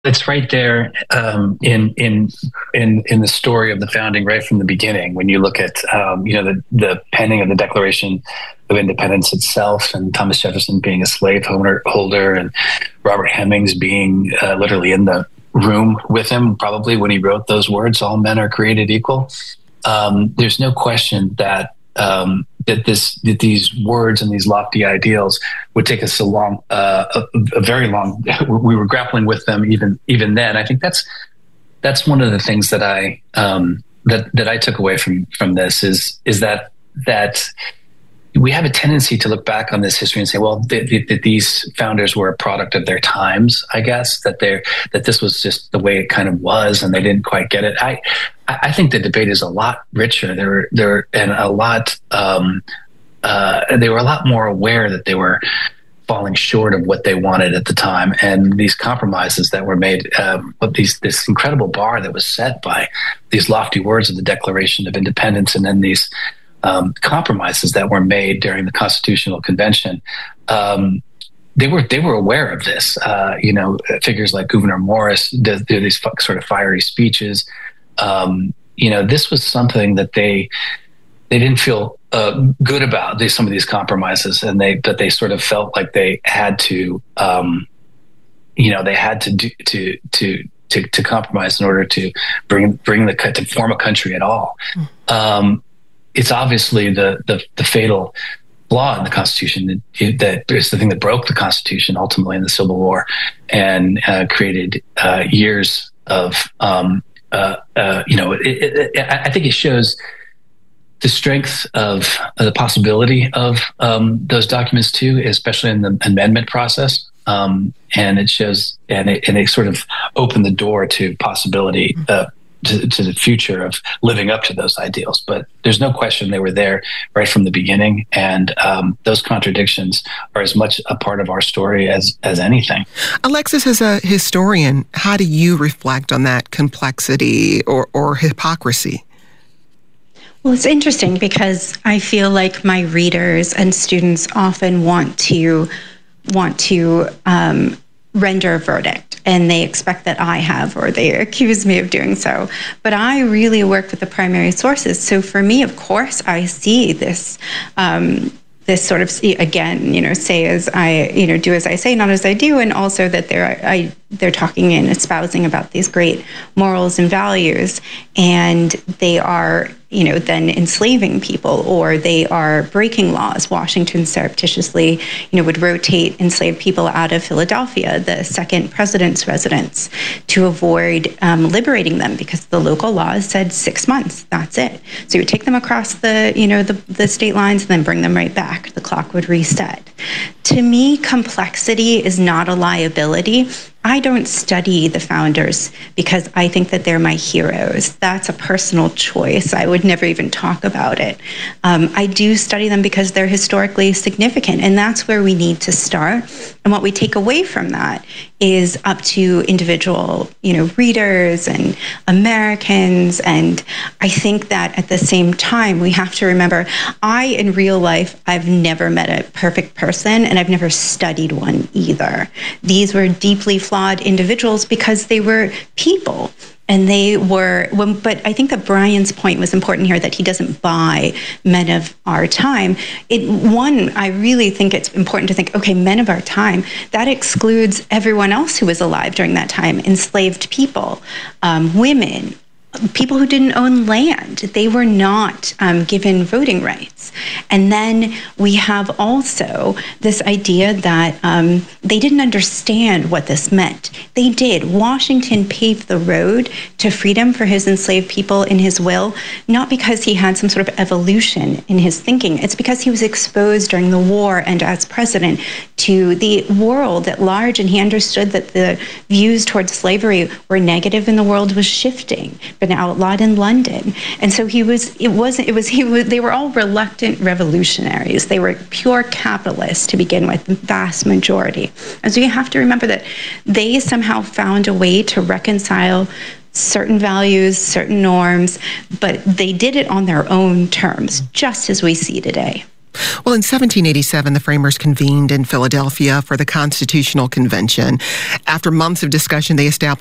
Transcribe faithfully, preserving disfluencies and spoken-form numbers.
It's right there um, in in in in the story of the founding, right from the beginning. When you look at um, you know the the penning of the Declaration of Independence itself, and Thomas Jefferson being a slave owner, holder, and Robert Hemings being uh, literally in the room with him, probably when he wrote those words, "All men are created equal." Um, there's no question that um, that this that these words and these lofty ideals would take us a long, uh, a, a very long. We were grappling with them even even then. I think that's that's one of the things that I um, that that I took away from from this is is that that we have a tendency to look back on this history and say, well, th- th- th- these founders were a product of their times. I guess that they that this was just the way it kind of was, and they didn't quite get it. I I think the debate is a lot richer. There there and a lot. Um, uh, they were a lot more aware that they were falling short of what they wanted at the time, and these compromises that were made, um, but these this incredible bar that was set by these lofty words of the Declaration of Independence, and then these um, compromises that were made during the Constitutional Convention. Um, they were they were aware of this. Uh, you know, figures like Gouverneur Morris did, did these sort of fiery speeches. Um, you know, this was something that they they didn't feel uh, good about. These some of these compromises, and they that they sort of felt like they had to, um, you know, they had to do to to to to compromise in order to bring bring the to form a country at all. Mm. Um, it's obviously the the, the fatal flaw in the Constitution that, that is the thing that broke the Constitution ultimately in the Civil War, and uh, created uh, years of um, uh, uh, you know. It, it, it, I think it shows the strength of uh, the possibility of um, those documents too, especially in the amendment process. Um, and it shows, and it, and it sort of opened the door to possibility uh, to, to the future of living up to those ideals. But there's no question they were there right from the beginning, and um, those contradictions are as much a part of our story as as anything. Alexis, as a historian, how do you reflect on that complexity or, or hypocrisy? Well, it's interesting because I feel like my readers and students often want to want to um, render a verdict, and they expect that I have, or they accuse me of doing so. But I really work with the primary sources. So for me, of course, I see this um, this sort of, again, you know, say as I, you know, do as I say, not as I do, and also that they're I they're talking and espousing about these great morals and values, and they are, you know, then enslaving people, or they are breaking laws. Washington surreptitiously, you know, would rotate enslaved people out of Philadelphia, the second president's residence, to avoid um, liberating them, because the local laws said six months, that's it. So you would take them across the, you know, the, the state lines and then bring them right back. The clock would reset. To me, complexity is not a liability. I don't study the founders because I think that they're my heroes. That's a personal choice. I would never even talk about it. Um, I do study them because they're historically significant, and that's where we need to start. And what we take away from that is up to individual, you know, readers and Americans. And I think that at the same time, we have to remember, I, in real life, I've never met a perfect person, and I've never studied one either. These were deeply flawed individuals because they were people. And they were, but I think that Brian's point was important here, that he doesn't buy men of our time. It, one, I really think it's important to think, okay, men of our time, that excludes everyone else who was alive during that time, enslaved people, um, women, people who didn't own land. They were not um, given voting rights. And then we have also this idea that um, they didn't understand what this meant. They did. Washington paved the road to freedom for his enslaved people in his will, not because he had some sort of evolution in his thinking. It's because he was exposed during the war and as president to the world at large, and he understood that the views towards slavery were negative and the world was shifting. Been outlawed in London, and so he was. It wasn't. It was. He was. They were all reluctant revolutionaries. They were pure capitalists to begin with, the vast majority. And so you have to remember that they somehow found a way to reconcile certain values, certain norms, but they did it on their own terms, just as we see today. Well, in seventeen eighty-seven, the framers convened in Philadelphia for the Constitutional Convention. After months of discussion, they established